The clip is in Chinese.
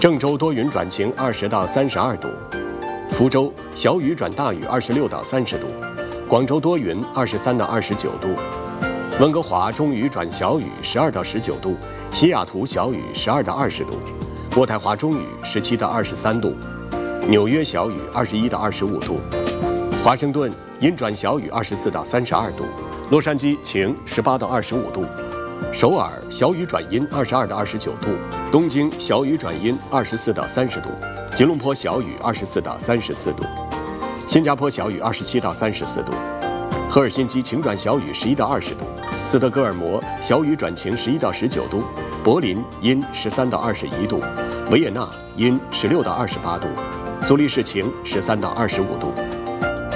郑州多云转晴20到32度，福州小雨转大雨26到30度，广州多云23到29度，温哥华中雨转小雨12到19度，西雅图小雨12到20度，渥太华中雨17到23度，纽约小雨21到25度，华盛顿阴转小雨24到32度，洛杉矶晴18到25度，首尔小雨转阴22到29度，东京小雨转阴24到30度，吉隆坡小雨24到34度，新加坡小雨27到34度，赫尔辛基晴转小雨11到20度，斯德哥尔摩小雨转晴11到19度，柏林阴13到21度，维也纳阴16到28度，苏黎世晴13到25度。